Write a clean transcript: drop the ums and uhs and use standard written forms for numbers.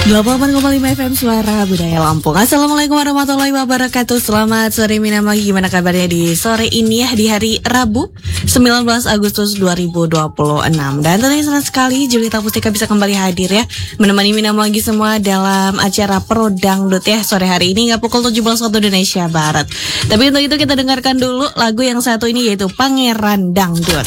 88,5 FM Suara Budaya Lampung. Assalamualaikum warahmatullahi wabarakatuh. Selamat sore Minamagi. Gimana kabarnya di sore ini ya, di hari Rabu 19 Agustus 2026. Dan tentunya senang sekali Julita Pustika bisa kembali hadir ya, menemani Minamagi semua dalam acara Pro Dangdut ya sore hari ini nggak pukul 17 waktu Indonesia Barat. Tapi untuk itu kita dengarkan dulu lagu yang satu ini, yaitu Pangeran Dangdut.